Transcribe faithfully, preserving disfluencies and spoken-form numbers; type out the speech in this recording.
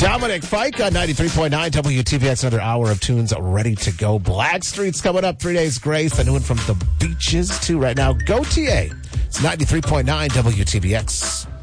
Dominic Fike on ninety-three point nine W T B X. Another hour of tunes ready to go. Blackstreet's coming up. Three Days Grace. The new one from the Beaches, too, right now. Go T A. It's ninety-three point nine W T B X.